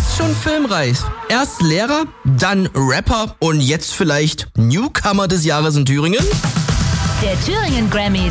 Fast schon filmreif. Erst Lehrer, dann Rapper und jetzt vielleicht Newcomer des Jahres in Thüringen? Der Thüringen Grammy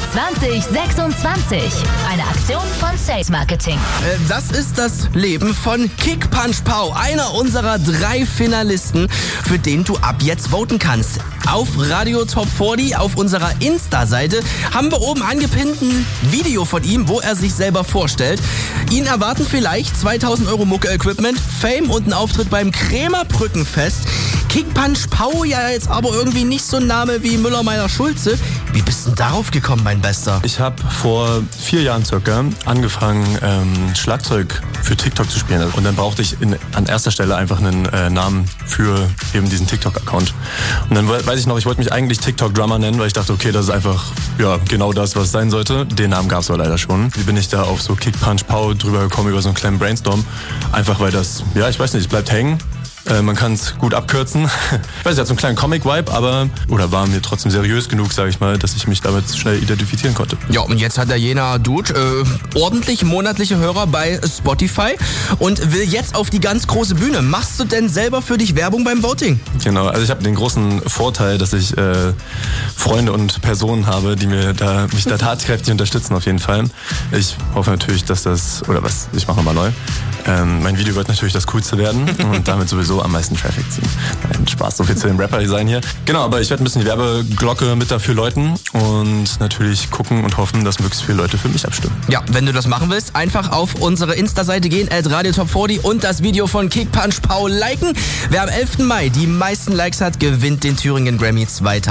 2026. Eine Aktion von Sales Marketing. Das ist das Leben von Kick Punch Pow, einer unserer 3 Finalisten, für den du ab jetzt voten kannst. Auf Radio Top 40, auf unserer Insta-Seite, haben wir oben angepinnt ein Video von ihm, wo er sich selber vorstellt. Ihn erwarten vielleicht 2000 Euro Mucke-Equipment, Fame und ein Auftritt beim Krämer Brückenfest. Kick Punch Pow, ja jetzt aber irgendwie nicht so ein Name wie Müller-Meyer-Schulze. Wie bist du denn darauf gekommen, mein Bester? Ich habe vor 4 Jahren circa angefangen, Schlagzeug für TikTok zu spielen. Und dann brauchte ich an erster Stelle einfach einen Namen für eben diesen TikTok-Account. Und dann weiß ich noch, ich wollte mich eigentlich TikTok-Drummer nennen, weil ich dachte, okay, das ist einfach genau das, was es sein sollte. Den Namen gab es aber leider schon. Wie bin ich da auf so Kick Punch Pow drüber gekommen über so einen kleinen Brainstorm? Einfach weil das, ich weiß nicht, es bleibt hängen. Man kann es gut abkürzen. Ich weiß, es hat so einen kleinen Comic-Vibe, oder war mir trotzdem seriös genug, sage ich mal, dass ich mich damit schnell identifizieren konnte. Ja, und jetzt hat der jener Dude ordentlich monatliche Hörer bei Spotify und will jetzt auf die ganz große Bühne. Machst du denn selber für dich Werbung beim Voting? Genau, also ich habe den großen Vorteil, dass ich Freunde und Personen habe, die mich da tatkräftig unterstützen auf jeden Fall. Ich hoffe natürlich, dass ich mache nochmal neu. Mein Video wird natürlich das Coolste werden und damit sowieso am meisten Traffic ziehen. Nein, Spaß, so viel zu dem Rapper-Design hier. Genau, aber ich werde ein bisschen die Werbeglocke mit dafür läuten und natürlich gucken und hoffen, dass möglichst viele Leute für mich abstimmen. Ja, wenn du das machen willst, einfach auf unsere Insta-Seite gehen, @radiotop40 und das Video von Kick Punch Pow liken. Wer am 11. Mai die meisten Likes hat, gewinnt den Thüringen Grammy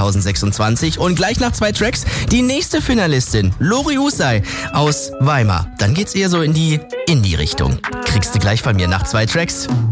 2026 und gleich nach 2 Tracks die nächste Finalistin, Lori Usai aus Weimar. Dann geht's eher so in die Indie-Richtung. Kriegst du gleich von mir nach 2 Tracks.